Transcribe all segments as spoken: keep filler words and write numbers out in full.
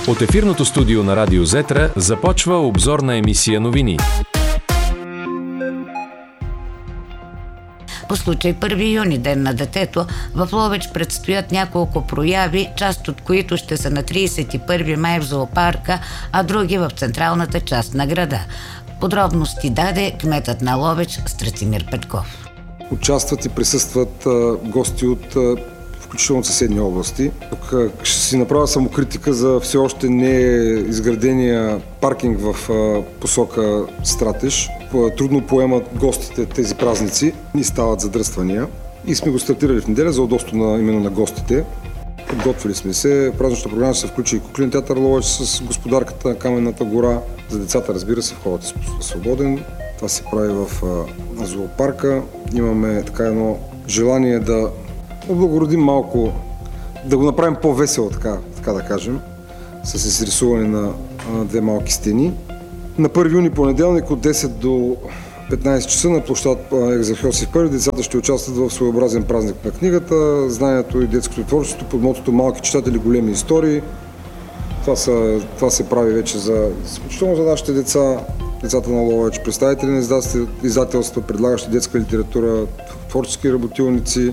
От ефирното студио на Радио Зетра започва обзорна емисия новини. По случай първи юни, Ден на детето, в Ловеч предстоят няколко прояви, част от които ще са на тридесет и първи май в зоопарка, а други в централната част на града. Подробности даде кметът на Ловеч Страцимир Петков. Участват и присъстват а, гости от а, включително съседни области. Тук ще си направя самокритика за все още не изградения паркинг в а, посока Стратеж. Трудно поемат гостите тези празници и стават задръствания. И сме го стартирали в неделя за удобство на, именно на гостите. Подготвили сме се. В празничната програма ще се включи и куклен театър Ловеч с господарката на Каменната гора. За децата, разбира се, входът е свободен. Това се прави в а, зоопарка. Имаме така едно желание да облагородим малко, да го направим по-весело, така, така да кажем, с изрисуване на а, две малки стени. На първи юни понеделник от десет до петнайсет часа на площад Екзарх Йосиф първи децата ще участват в своеобразен празник на книгата, знанието и детското творчество под мотото "Малки читатели, големи истории". Това, са, това се прави вече за, изключително за нашите деца, децата на Ловеч, представители на издателства, предлагащи детска литература, творчески работилници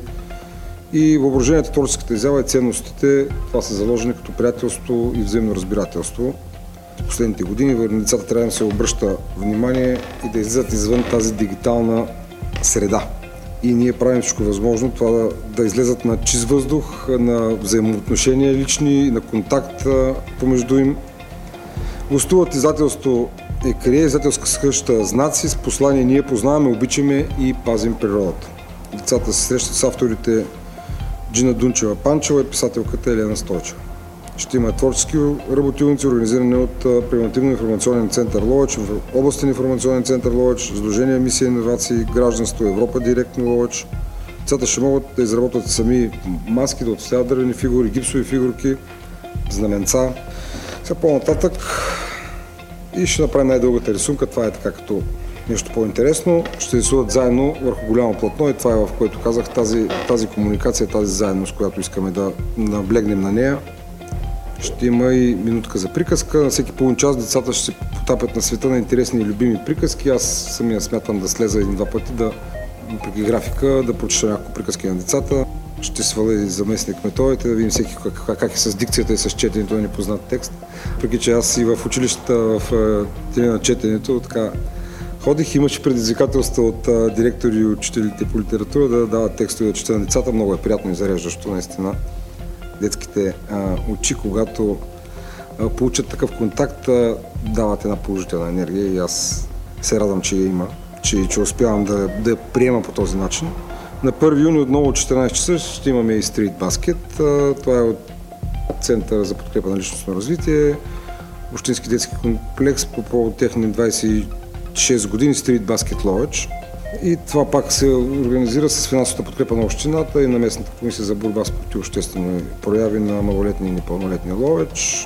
и въображението, творческата изява и ценностите. Това са заложени като приятелство и взаимно разбирателство. В последните години на децата трябва да се обръща внимание и да излизат извън тази дигитална среда. И ние правим всичко възможно това да, да излезат на чист въздух, на взаимоотношения лични, на контакт помежду им. Гостуват издателство Екария, издателска къща Знаци с послание "Ние познаваме, обичаме и пазим природата". Децата се срещат с авторите Джина Дунчева-Панчева и писателката Елена Стойчева. Ще има творчески работилници, организирани от Превентивно-информационен център Ловеч, Областен информационен център Ловеч, Сдружение Мисия иновации, Гражданство, Европа директно Ловеч. Децата ще могат да изработват сами маски, да отстояват дървени фигури, гипсови фигурки, знаменца. Сега по-нататък и ще направим най-дългата рисунка. Това е така като нещо по-интересно. Ще рисуват заедно върху голямо платно и това е, в което казах, тази, тази комуникация, тази заедност, която искаме да наблегнем на нея. Ще има и минутка за приказка. На всеки половин час децата ще се потапят на света на интересни и любими приказки. Аз самия смятам да слеза един-два пъти, да, преди графика, да прочета няколко приказки на децата. Ще сваля и заместник методите, да видим всеки как, как е с дикцията и с четенето на непознат текст. Въпреки че аз и в училищата, в тени на четенето, така ходих, имаше предизвикателства от а, директори и учителите по литература да дават текстове да чета на децата. Много е приятно и зареждащо, наистина. Детските а, очи, когато а, получат такъв контакт, а, дават една положителна енергия и аз се радвам, че я има, че, че успявам да, да я приема по този начин. На първи юни отново от четиринайсет часа ще имаме и стрит баскет. А, това е от Центъра за подкрепа на личностно развитие, Общински детски комплекс по повод техни двайсет и шест години стрит баскет Ловеч. И това пак се организира с финансовата подкрепа на общината и на местната комисия за борба с противообществени прояви на малолетни и непълнолетни Ловеч.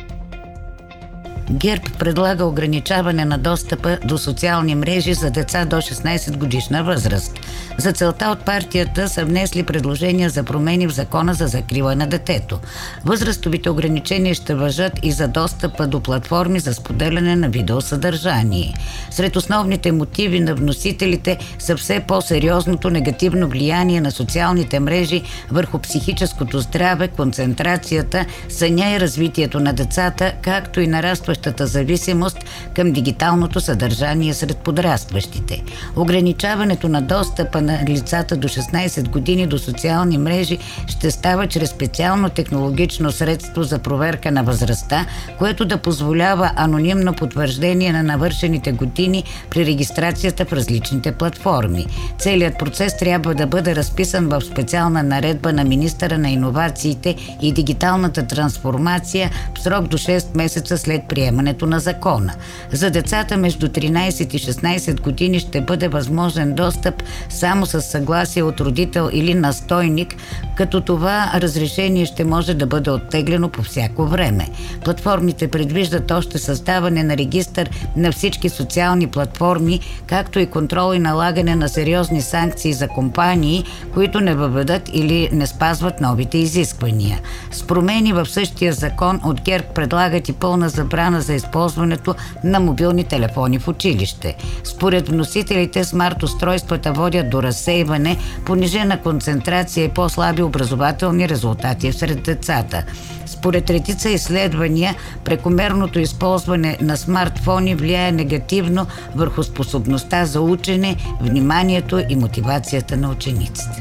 ГЕРБ предлага ограничаване на достъпа до социални мрежи за деца до шестнайсет годишна възраст. За целта от партията са внесли предложения за промени в Закона за закрила на детето. Възрастовите ограничения ще важат и за достъпа до платформи за споделяне на видеосъдържание. Сред основните мотиви на вносителите са все по-сериозното негативно влияние на социалните мрежи върху психическото здраве, концентрацията, съня и развитието на децата, както и нарастващата зависимост към дигиталното съдържание сред подрастващите. Ограничаването на достъпа на лицата до шестнайсет години до социални мрежи ще става чрез специално технологично средство за проверка на възрастта, което да позволява анонимно потвърждение на навършените години при регистрацията в различните платформи. Целият процес трябва да бъде разписан в специална наредба на министъра на иновациите и дигиталната трансформация в срок до шест месеца след приемането на закона. За децата между тринайсет и шестнайсет години ще бъде възможен достъп само само с съгласие от родител или настойник, като това разрешение ще може да бъде оттеглено по всяко време. Платформите предвиждат още създаване на регистър на всички социални платформи, както и контрол и налагане на сериозни санкции за компании, които не въведат или не спазват новите изисквания. С промени в същия закон от ГЕРБ предлагат и пълна забрана за използването на мобилни телефони в училище. Според вносителите, смарт-устройствата водят до разсейване, понижена концентрация и по-слаби образователни резултати сред децата. Според редица изследвания, прекомерното използване на смартфони влияе негативно върху способността за учене, вниманието и мотивацията на учениците.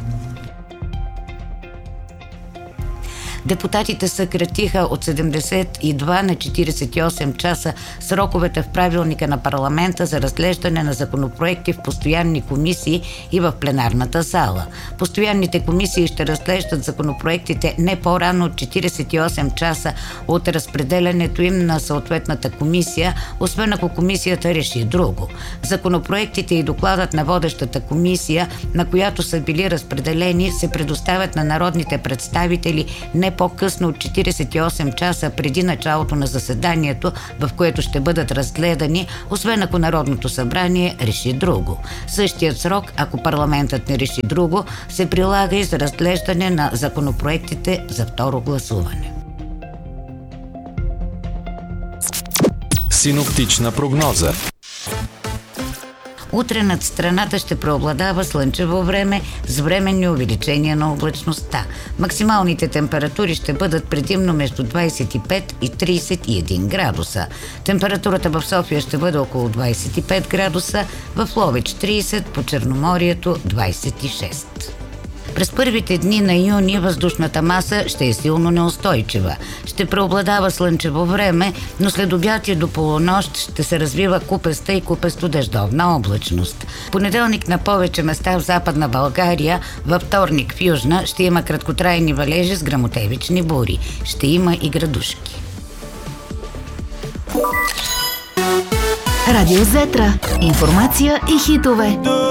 Депутатите съкратиха от седемдесет и два на четиридесет и осем часа сроковете в правилника на парламента за разглеждане на законопроекти в постоянни комисии и в пленарната зала. Постоянните комисии ще разглеждат законопроектите не по-рано от четиридесет и осем часа от разпределянето им на съответната комисия, освен ако комисията реши друго. Законопроектите и докладът на водещата комисия, на която са били разпределени, се предоставят на народните представители не по-късно от четиридесет и осем часа преди началото на заседанието, в което ще бъдат разгледани, освен ако Народното събрание реши друго. Същият срок, ако парламентът не реши друго, се прилага и за разглеждане на законопроектите за второ гласуване. Синоптична прогноза. Утре над страната ще преобладава слънчево време с временни увеличения на облачността. Максималните температури ще бъдат предимно между двадесет и пет и тридесет и един градуса. Температурата в София ще бъде около двадесет и пет градуса, в Ловеч тридесет, по Черноморието двадесет и шест. През първите дни на юни въздушната маса ще е силно неустойчива. Ще преобладава слънчево време, но след обяд и до полунощ ще се развива купеста и купесто-дъждовна облачност. Понеделник на повече места в Западна България, във вторник в Южна ще има краткотрайни валежи с гръмотевични бури. Ще има и градушки. Радио Зетра. Информация и хитове.